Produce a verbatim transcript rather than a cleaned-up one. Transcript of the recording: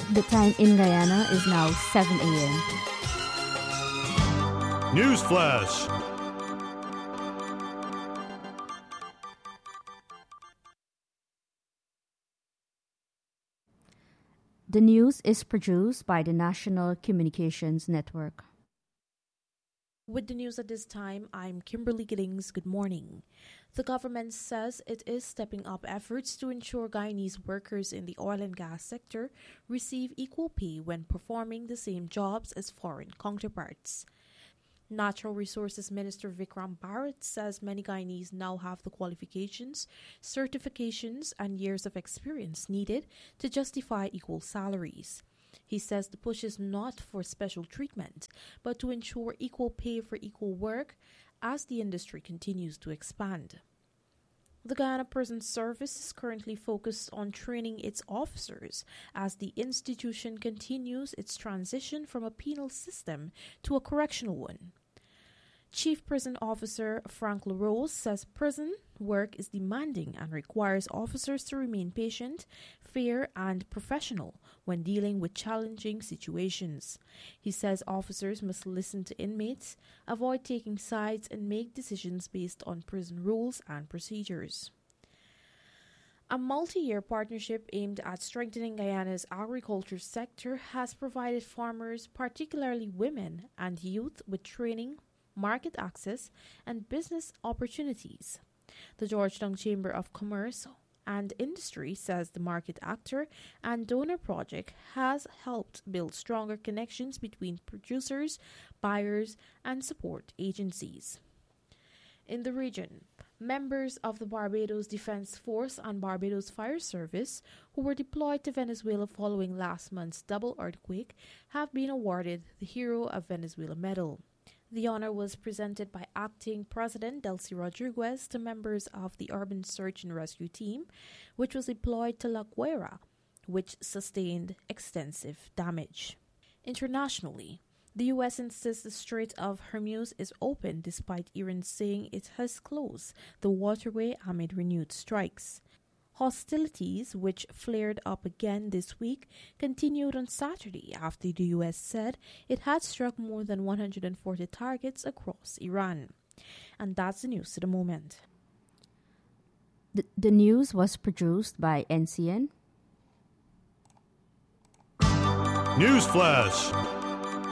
The time in Guyana is now seven a.m. News Flash. The news is produced by the National Communications Network. With the news at this time, I'm Kimberly Giddings. Good morning. The government says it is stepping up efforts to ensure Guyanese workers in the oil and gas sector receive equal pay when performing the same jobs as foreign counterparts. Natural Resources Minister Vikram Bharat says many Guyanese now have the qualifications, certifications, and years of experience needed to justify equal salaries. He says the push is not for special treatment, but to ensure equal pay for equal work as the industry continues to expand. The Guyana Prison Service is currently focused on training its officers as the institution continues its transition from a penal system to a correctional one. Chief Prison Officer Frank LaRose says prison work is demanding and requires officers to remain patient, fair, and professional when dealing with challenging situations. He says officers must listen to inmates, avoid taking sides, and make decisions based on prison rules and procedures. A multi-year partnership aimed at strengthening Guyana's agriculture sector has provided farmers, particularly women and youth, with training, market access, and business opportunities. The Georgetown Chamber of Commerce and Industry says the Market Actor and Donor Project has helped build stronger connections between producers, buyers, and support agencies. In the region, members of the Barbados Defense Force and Barbados Fire Service, who were deployed to Venezuela following last month's double earthquake, have been awarded the Hero of Venezuela Medal. The honor was presented by Acting President Delcy Rodriguez to members of the Urban Search and Rescue Team, which was deployed to La Guaira, which sustained extensive damage. Internationally, the U S insists the Strait of Hormuz is open despite Iran saying it has closed the waterway amid renewed strikes. Hostilities, which flared up again this week, continued on Saturday after the U S said it had struck more than one hundred forty targets across Iran. And that's the news to the moment. The, the news was produced by N C N. News Flash.